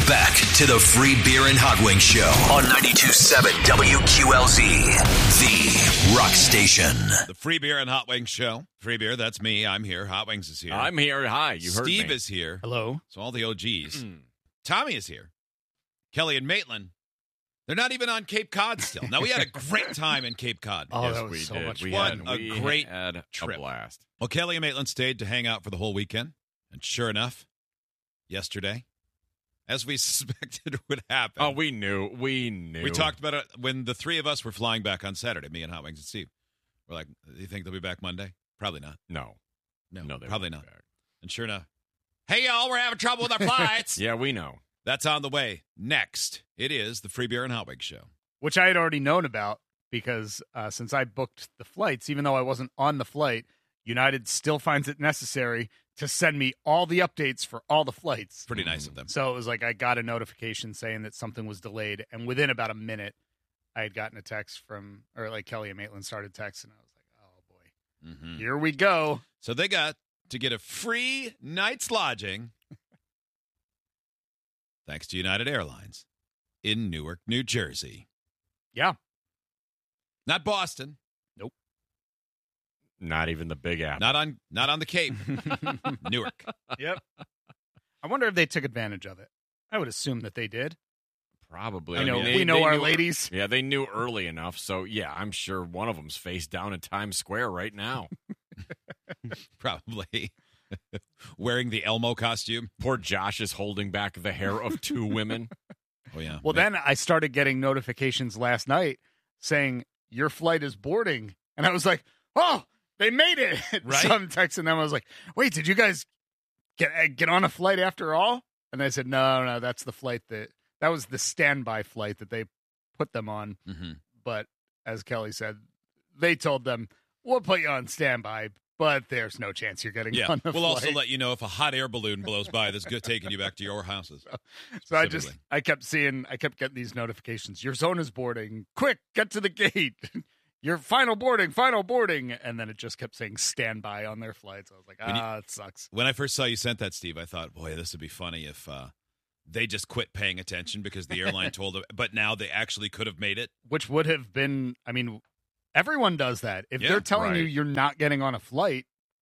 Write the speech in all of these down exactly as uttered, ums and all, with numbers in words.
back to the Free Beer and Hot Wings Show on ninety-two point seven W Q L Z, the rock station. The Free Beer and Hot Wings Show. Free Beer, that's me. I'm here. Hot Wings is here. I'm here. Hi, you heard Steve me. is here. Hello. So all the O Gs. Tommy is here. Kelly and Maitland. They're not even on Cape Cod still. Now, we had a great time in Cape Cod. Oh, yes, that was we so did. much we fun. Had, What a we great had trip. A blast. Well, Kelly and Maitland stayed to hang out for the whole weekend. And sure enough, yesterday, as we suspected would happen. Oh, we knew. We knew. We talked about it when the three of us were flying back on Saturday, me and Hot Wings and Steve. We're like, do you think they'll be back Monday? Probably not. No. No, No, they probably won't not. be back. And sure enough, hey, y'all, we're having trouble with our flights. Yeah, we know. That's on the way. Next, it is the Free Beer and Hot Wings Show. Which I had already known about because uh, since I booked the flights, even though I wasn't on the flight, United still finds it necessary to send me all the updates for all the flights. Pretty nice of them. So it was like I got a notification saying that something was delayed, and within about a minute, I had gotten a text from, or like Kelly and Maitland started texting, and I was like, oh boy, Mm-hmm. here we go. So they got to get a free night's lodging, thanks to United Airlines, in Newark, New Jersey. Yeah. Not Boston. Not even the Big Apple. Not on not on the Cape. Newark. Yep. I wonder if they took advantage of it. I would assume that they did. Probably. I know mean, they- we know they our knew- ladies. Yeah, they knew early enough. So, yeah, I'm sure one of them's face down in Times Square right now. Probably. Wearing the Elmo costume. Poor Josh is holding back the hair of two women. Oh, yeah. Well, then I started getting notifications last night saying your flight is boarding, and I was like, "Oh, they made it!" Right? So I'm texting them. I was like, "Wait, did you guys get uh, get on a flight after all?" And they said, "No, no, that's the flight that that was the standby flight that they put them on." Mm-hmm. But as Kelly said, they told them, "We'll put you on standby, but there's no chance you're getting Yeah. on the We'll flight." also let you know if a hot air balloon blows by that's good taking you back to your houses. So I just, Specifically. I kept seeing, I kept getting these notifications. Your zone is boarding. Quick, get to the gate. Your final boarding, final boarding. And then it just kept saying standby on their flights. I was like, When you- ah, it sucks. When I first saw you sent that, Steve, I thought, boy, this would be funny if uh, they just quit paying attention because the airline told them. But now they actually could have made it. Which would have been, I mean, everyone does that. If Yeah, they're telling you right. you're not getting on a flight,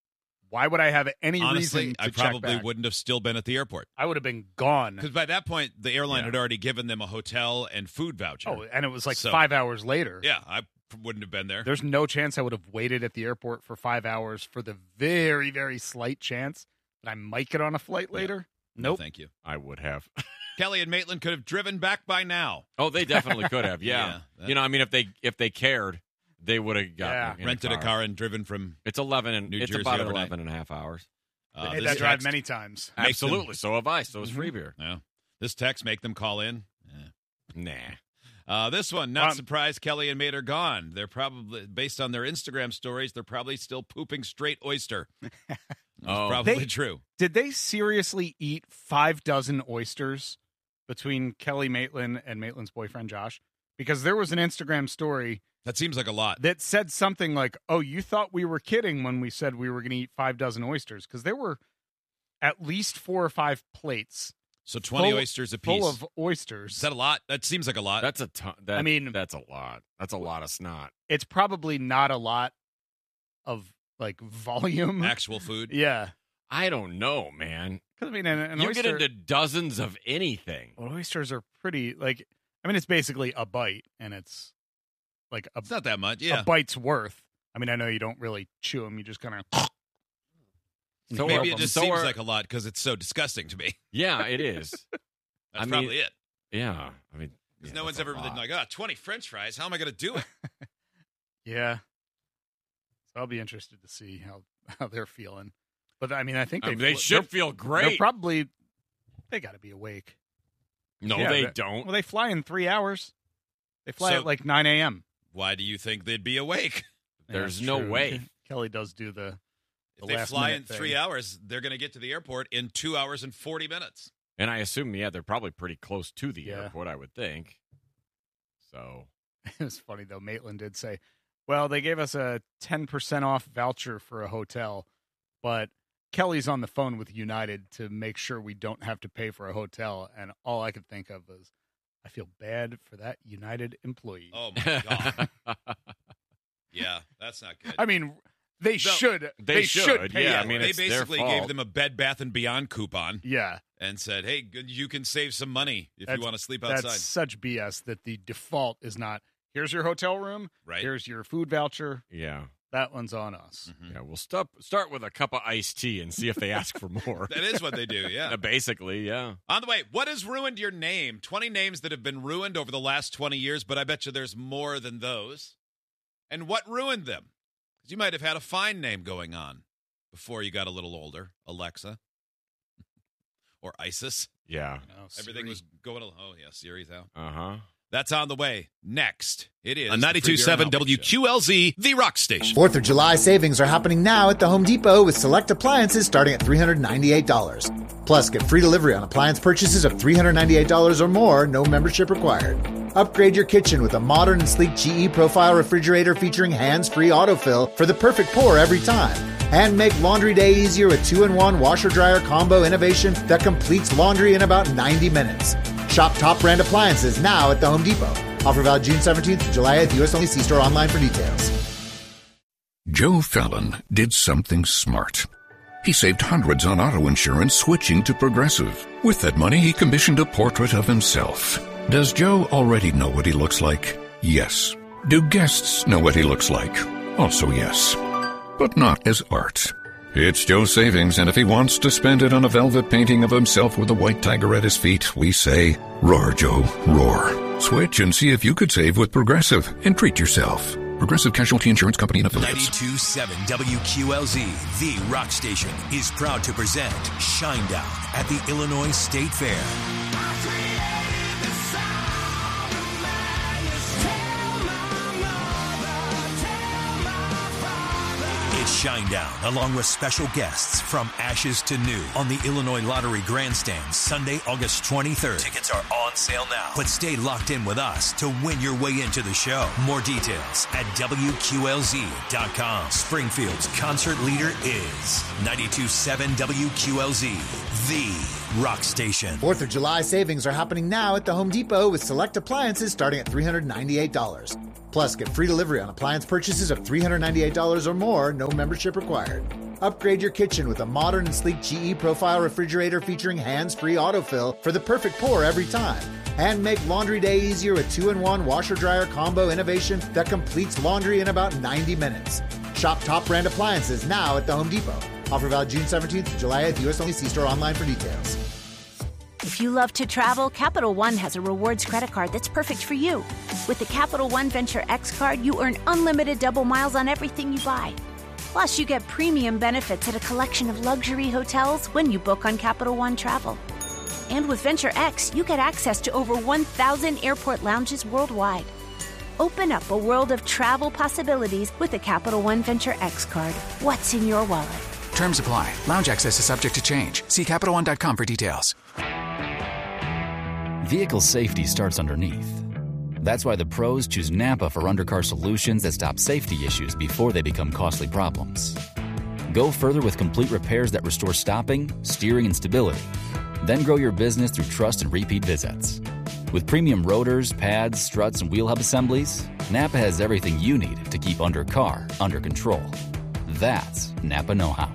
why would I have any Honestly, reason to I check probably back? wouldn't have still been at the airport. I would have been gone. Because by that point, the airline Yeah. had already given them a hotel and food voucher. Oh, and it was like So- five hours later. Yeah, I p- wouldn't have been there. There's no chance I would have waited at the airport for five hours for the very, very slight chance that I might get on a flight later. No, Nope. thank you. I would have. Kelly and Maitland could have driven back by now. Oh, they definitely could have. Yeah. Yeah. You know, I mean, if they if they cared, they would have got Yeah. in Rented a a car. car and driven from. It's eleven and New it's Jersey about overnight. eleven and a half hours. Uh, Made this that drive text- many times. Make Absolutely. them- So have I. So is Mhm. free beer. Yeah. This text make them call in. Yeah. Nah. Uh, this one, not Um, surprised Kelly and Mate are gone. They're probably, based on their Instagram stories, they're probably still pooping straight oyster. That's Oh. probably They- true. Did they seriously eat five dozen oysters between Kelly Maitland and Maitland's boyfriend Josh? Because there was an Instagram story That seems like a lot. that said something like, "Oh, you thought we were kidding when we said we were going to eat five dozen oysters?" Because there were at least four or five plates So twenty full- oysters apiece. full of oysters. Is that a lot? That seems like a lot. That's a ton. That, I mean- that's a lot. That's a lot of snot. It's probably not a lot of like volume. Actual food. Yeah, I don't know, man. because I mean, an, an you oyster, get into dozens of anything. well, oysters are pretty like. I mean, it's basically a bite, and it's like a, It's not that much. Yeah. a bite's worth. I mean, I know you don't really chew them; you just kind of. So Maybe are- it just so seems are- like a lot because it's so disgusting to me. Yeah, it is. That's I mean- probably it. Yeah, I mean, Because yeah, no one's that's a ever been lot. like, ah, twenty French fries. How am I going to do it? Yeah. So I'll be interested to see how, how they're feeling. But I mean, I think I they, mean, they fl- should they're- feel They're great. probably they got to be awake. no, Yeah, they but- don't. Well, they fly in three hours. They fly So- at like nine a.m. Why do you think they'd be awake? There's Yeah, no true. way. Kelly does do the. If The they last fly in minute thing. three hours, they're going to get to the airport in two hours and forty minutes. And I assume, yeah, they're probably pretty close to the Yeah. airport, I would think. So, It was funny though. Maitland did say, "Well, they gave us a ten percent off voucher for a hotel, but Kelly's on the phone with United to make sure we don't have to pay for a hotel, and all I could think of was, I feel bad for that United employee. Oh, my God. Yeah, that's not good. I mean, they No, should. they They, should, should pay. yeah, for I mean, it. they it's their basically gave fault. them a Bed Bath and Beyond coupon yeah. and said, hey, good- you can save some money if That's- you want to sleep That's outside. such B S that the default is not, here's your hotel room, Right. here's your food voucher. Yeah. That one's on us. Mhm. Yeah, we'll stop, start with a cup of iced tea and see if they ask for more. That is what they do, yeah. Uh, Basically, yeah. On the way, what has ruined your name? twenty names that have been ruined over the last twenty years, but I bet you there's more than those. And what ruined them? Because you might have had a fine name going on before you got a little older. Alexa. Or ISIS. Yeah. No, Everything Siri. was going, oh, yeah, Siri's out. Uh-huh. That's on the way. Next, it is On the ninety-two point Free Beer seven and Hot Wings Show. W Q L Z, the rock station. Fourth of July savings are happening now at the Home Depot with select appliances starting at three hundred ninety-eight dollars. Plus, get free delivery on appliance purchases of three hundred ninety-eight dollars or more, no membership required. Upgrade your kitchen with a modern and sleek G E Profile refrigerator featuring hands-free autofill for the perfect pour every time. And make laundry day easier with two in one washer-dryer combo innovation that completes laundry in about ninety minutes. Shop top brand appliances now at the Home Depot. Offer valid June seventeenth to July eighth, U S only. See store online for details. Joe Fallon did something smart. He saved hundreds on auto insurance switching to Progressive. With that money, he commissioned a portrait of himself. Does Joe already know what he looks like? Yes. Do guests know what he looks like? Also yes. But not as art. It's Joe's savings, and if he wants to spend it on a velvet painting of himself with a white tiger at his feet, we say, roar, Joe, roar. Switch and see if you could save with Progressive and treat yourself. Progressive Casualty Insurance Company and affiliates. ninety-two point seven W Q L Z, the rock station, is proud to present Shinedown at the Illinois State Fair. It's Shinedown, along with special guests from Ashes to New on the Illinois Lottery Grandstand, Sunday, August twenty-third. Tickets are on sale now, but stay locked in with us to win your way into the show. More details at W Q L Z dot com. Springfield's concert leader is ninety-two point seven W Q L Z, the rock station. Fourth of July savings are happening now at the Home Depot with select appliances starting at three hundred ninety-eight dollars. Plus, get free delivery on appliance purchases of three hundred ninety-eight dollars or more, no membership required. Upgrade your kitchen with a modern and sleek G E Profile refrigerator featuring hands-free autofill for the perfect pour every time. And make laundry day easier with two in one washer-dryer combo innovation that completes laundry in about ninety minutes. Shop top brand appliances now at the Home Depot. Offer valid June seventeenth to July eighth, U S only. See store online for details. If you love to travel, Capital One has a rewards credit card that's perfect for you. With the Capital One Venture X card, you earn unlimited double miles on everything you buy. Plus, you get premium benefits at a collection of luxury hotels when you book on Capital One Travel. And with Venture X, you get access to over one thousand airport lounges worldwide. Open up a world of travel possibilities with the Capital One Venture X card. What's in your wallet? Terms apply. Lounge access is subject to change. See Capital One dot com for details. Vehicle safety starts underneath. That's why the pros choose Napa for undercar solutions that stop safety issues before they become costly problems. Go further with complete repairs that restore stopping, steering, and stability. Then grow your business through trust and repeat visits. With premium rotors, pads, struts, and wheel hub assemblies, Napa has everything you need to keep undercar under control. That's Napa know-how.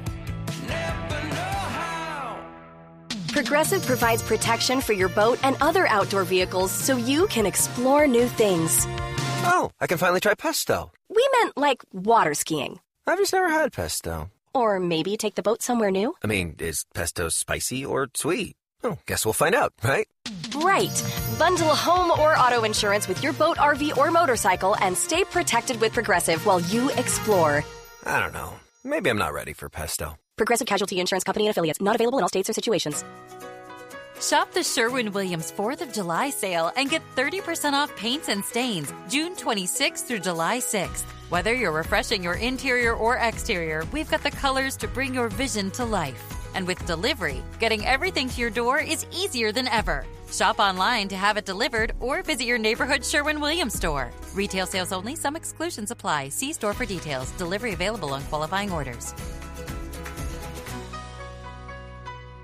Progressive provides protection for your boat and other outdoor vehicles so you can explore new things. Oh, I can finally try pesto. We meant like water skiing. I've just never had pesto. Or maybe take the boat somewhere new. I mean, is pesto spicy or sweet? Oh, guess we'll find out, right? Right. Bundle home or auto insurance with your boat, R V, or motorcycle and stay protected with Progressive while you explore. I don't know. Maybe I'm not ready for pesto. Progressive Casualty Insurance Company and Affiliates. Not available in all states or situations. Shop the Sherwin-Williams fourth of July sale and get thirty percent off paints and stains June twenty-sixth through July sixth. Whether you're refreshing your interior or exterior, we've got the colors to bring your vision to life. And with delivery, getting everything to your door is easier than ever. Shop online to have it delivered or visit your neighborhood Sherwin-Williams store. Retail sales only. Some exclusions apply. See store for details. Delivery available on qualifying orders.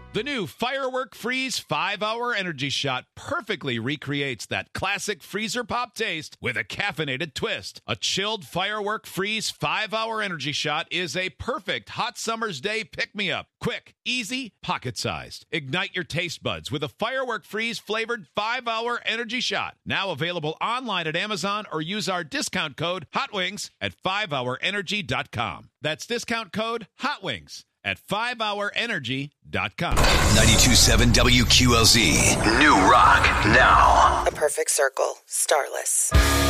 The new Firework Freeze five hour Energy Shot perfectly recreates that classic freezer pop taste with a caffeinated twist. A chilled Firework Freeze five hour Energy Shot is a perfect hot summer's day pick-me-up. Quick, easy, pocket-sized. Ignite your taste buds with a Firework Freeze flavored five hour Energy Shot. Now available online at Amazon or use our discount code HOTWINGS at five hour energy dot com. That's discount code HOTWINGS at five hour energy dot com. ninety-two point seven W Q L Z. New Rock now. A Perfect Circle. Starless.